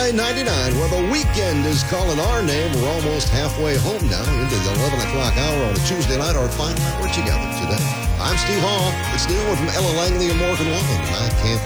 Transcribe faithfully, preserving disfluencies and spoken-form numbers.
I ninety-nine, where the weekend is calling our name. We're almost halfway home now into the eleven o'clock hour on a Tuesday night, our final hour together today. I'm Steve Hall. It's the new one from Ella Langley and Morgan Wallen. I can't